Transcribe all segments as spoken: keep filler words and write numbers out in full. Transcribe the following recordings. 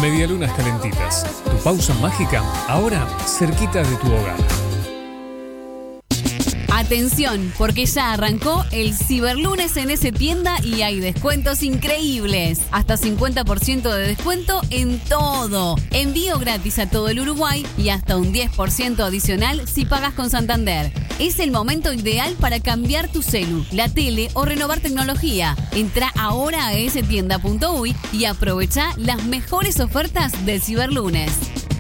Medialunas calentitas. Tu pausa mágica, ahora cerquita de tu hogar. Atención, porque ya arrancó el Ciberlunes en S Tienda y hay descuentos increíbles. Hasta cincuenta por ciento de descuento en todo. Envío gratis a todo el Uruguay y hasta un diez por ciento adicional si pagas con Santander. Es el momento ideal para cambiar tu celu, la tele o renovar tecnología. Entra ahora a ese tienda punto uy y aprovecha las mejores ofertas del Ciberlunes.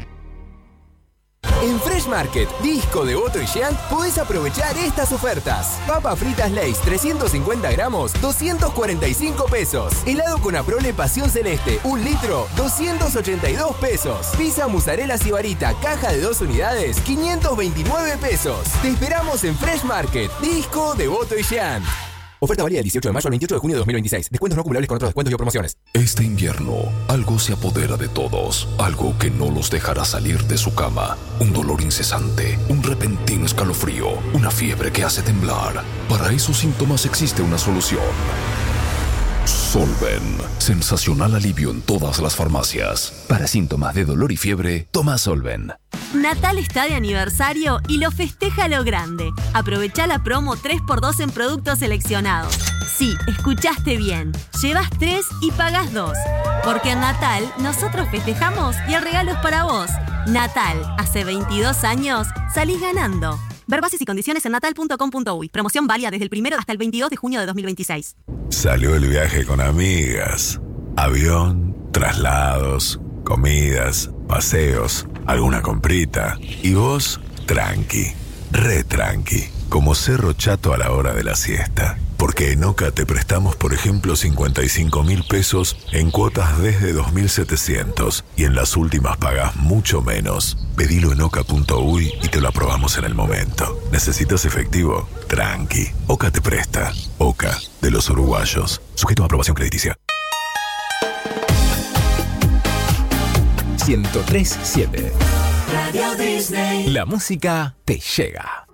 En Fresh Market, Disco, Devoto y Jean, podés aprovechar estas ofertas. Papas fritas Lay's trescientos cincuenta gramos, doscientos cuarenta y cinco pesos. Helado con Aprole Pasión Celeste, un litro, doscientos ochenta y dos pesos. Pizza mozzarella sibarita, caja de dos unidades, quinientos veintinueve pesos. Te esperamos en Fresh Market, Disco, Devoto y Jean. Oferta válida del dieciocho de mayo al veintiocho de junio de dos mil veintiséis. Descuentos no acumulables con otros descuentos y o promociones. Este invierno, algo se apodera de todos. Algo que no los dejará salir de su cama. Un dolor incesante, un repentino escalofrío, una fiebre que hace temblar. Para esos síntomas existe una solución. Solven. Sensacional alivio en todas las farmacias. Para síntomas de dolor y fiebre, toma Solven. Natal está de aniversario y lo festeja a lo grande. Aprovecha la promo tres por dos en productos seleccionados. Sí, escuchaste bien. Llevas tres y pagas dos. Porque en Natal nosotros festejamos y el regalo es para vos. Natal, hace veintidós años, salís ganando. Ver bases y condiciones en natal punto com punto uy. Promoción válida desde el primero hasta el veintidós de junio de dos mil veintiséis. Salió el viaje con amigas. Avión, traslados, comidas, paseos, alguna comprita. Y vos, tranqui, re tranqui, como Cerro Chato a la hora de la siesta. Porque en Oca te prestamos, por ejemplo, cincuenta y cinco mil pesos en cuotas desde dos mil setecientos y en las últimas pagás mucho menos. Pedilo en oca punto uy y te lo aprobamos en el momento. ¿Necesitas efectivo? Tranqui. Oca te presta. Oca, de los uruguayos. Sujeto a aprobación crediticia. ciento tres punto siete Radio Disney. La música te llega.